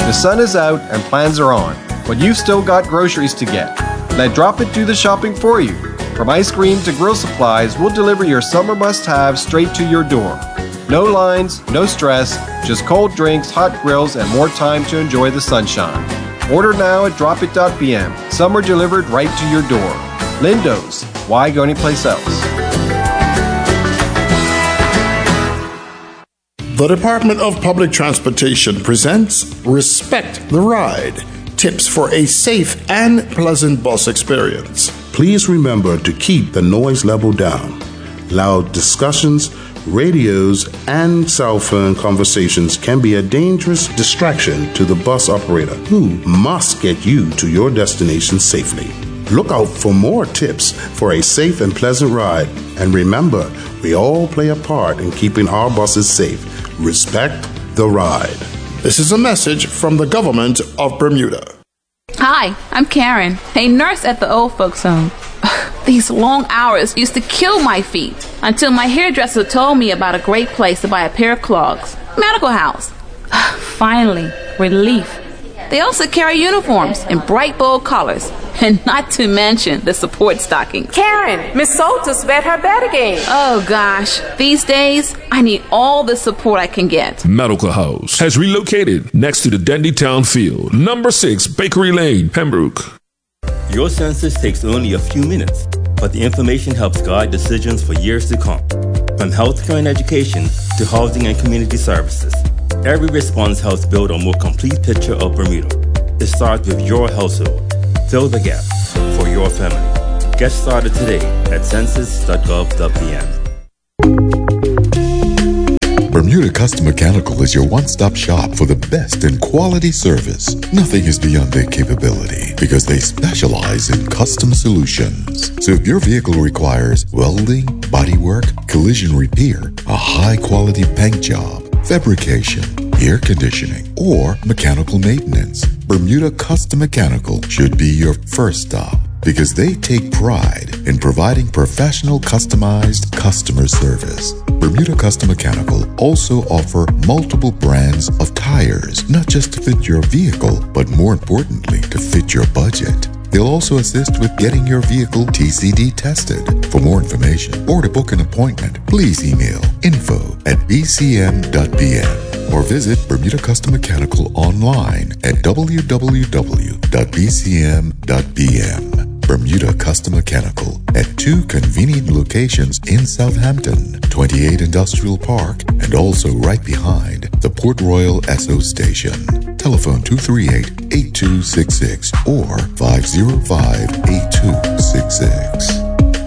The sun is out and plans are on, but you've still got groceries to get. Let Drop It do the shopping for you. From ice cream to grill supplies, we'll deliver your summer must-haves straight to your door. No lines, no stress, just cold drinks, hot grills, and more time to enjoy the sunshine. Order now at dropit.bm. Summer delivered right to your door. Lindo's. Why go anyplace else? The Department of Public Transportation presents Respect the Ride. Tips for a safe and pleasant bus experience. Please remember to keep the noise level down. Loud discussions, radios, and cell phone conversations can be a dangerous distraction to the bus operator, who must get you to your destination safely. Look out for more tips for a safe and pleasant ride. And remember, we all play a part in keeping our buses safe. Respect the ride. This is a message from the government of Bermuda. Hi, I'm Karen, a nurse at the old folks home. These long hours used to kill my feet until my hairdresser told me about a great place to buy a pair of clogs. Medical House. Finally, relief. They also carry uniforms in bright, bold colors, and not to mention the support stockings. Karen, Miss Soltis bet her bet again. Oh gosh, these days I need all the support I can get. Medical House has relocated next to the Dendy Town Field, number 6 Bakery Lane, Pembroke. Your census takes only a few minutes, but the information helps guide decisions for years to come. From healthcare and education to housing and community services, every response helps build a more complete picture of Bermuda. It starts with your household. Fill the gap for your family. Get started today at census.gov.bm. Bermuda Custom Mechanical is your one-stop shop for the best in quality service. Nothing is beyond their capability because they specialize in custom solutions. So if your vehicle requires welding, bodywork, collision repair, a high-quality paint job, fabrication, air conditioning, or mechanical maintenance, Bermuda Custom Mechanical should be your first stop because they take pride in providing professional, customized customer service. Bermuda Custom Mechanical also offer multiple brands of tires, not just to fit your vehicle, but more importantly, to fit your budget. They'll also assist with getting your vehicle TCD tested. For more information or to book an appointment, please email info@bcm.bm or visit Bermuda Custom Mechanical online at www.bcm.bm. Bermuda Custom Mechanical at 2 convenient locations in Southampton, 28 Industrial Park, and also right behind the Port Royal Esso Station. Telephone 238-8266 or 505-8266.